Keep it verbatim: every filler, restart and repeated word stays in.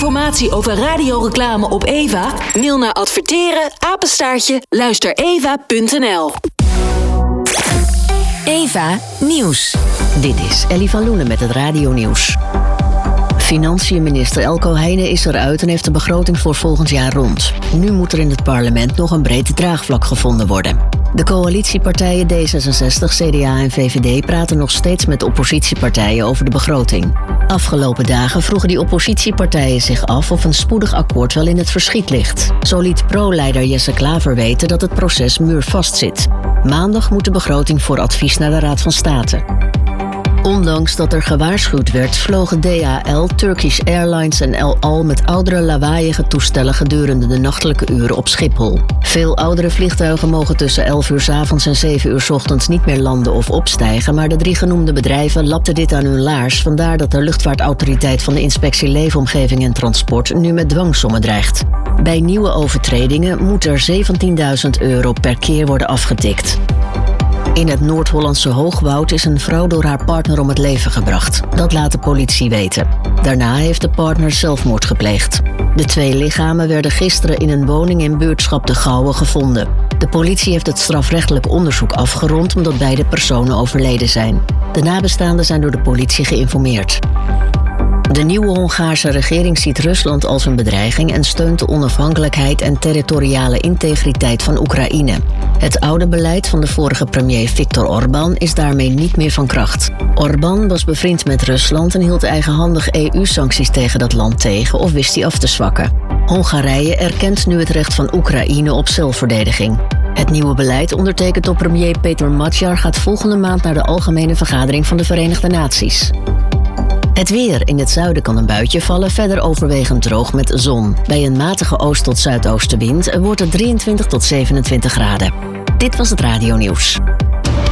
informatie over radioreclame op Eva? Mail naar adverteren apenstaartje luistereva punt n l. Eva Nieuws. Dit is Ellie van Loenen met het radionieuws. Financiën-minister Elko Heijnen is eruit en heeft de begroting voor volgend jaar rond. Nu moet er in het parlement nog een breed draagvlak gevonden worden. De coalitiepartijen D zesenzestig, C D A en V V D praten nog steeds met oppositiepartijen over de begroting. Afgelopen dagen vroegen die oppositiepartijen zich af of een spoedig akkoord wel in het verschiet ligt. Zo liet pro-leider Jesse Klaver weten dat het proces muurvast zit. Maandag moet de begroting voor advies naar de Raad van State. Ondanks dat er gewaarschuwd werd, vlogen D H L, Turkish Airlines en El Al met oudere lawaaiige toestellen gedurende de nachtelijke uren op Schiphol. Veel oudere vliegtuigen mogen tussen elf uur 's avonds en zeven uur 's ochtends niet meer landen of opstijgen, maar de drie genoemde bedrijven lapten dit aan hun laars, vandaar dat de luchtvaartautoriteit van de Inspectie Leefomgeving en Transport nu met dwangsommen dreigt. Bij nieuwe overtredingen moet er zeventienduizend euro per keer worden afgetikt. In het Noord-Hollandse Hoogwoud is een vrouw door haar partner om het leven gebracht. Dat laat de politie weten. Daarna heeft de partner zelfmoord gepleegd. De twee lichamen werden gisteren in een woning in buurtschap De Gouwe gevonden. De politie heeft het strafrechtelijk onderzoek afgerond omdat beide personen overleden zijn. De nabestaanden zijn door de politie geïnformeerd. De nieuwe Hongaarse regering ziet Rusland als een bedreiging en steunt de onafhankelijkheid en territoriale integriteit van Oekraïne. Het oude beleid van de vorige premier Viktor Orbán is daarmee niet meer van kracht. Orbán was bevriend met Rusland en hield eigenhandig E U-sancties tegen dat land tegen of wist die af te zwakken. Hongarije erkent nu het recht van Oekraïne op zelfverdediging. Het nieuwe beleid, ondertekend door premier Peter Magyar, gaat volgende maand naar de Algemene Vergadering van de Verenigde Naties. Het weer. In het zuiden kan een buitje vallen, verder overwegend droog met zon. Bij een matige oost- tot zuidoostenwind wordt het drieëntwintig tot zevenentwintig graden. Dit was het radionieuws.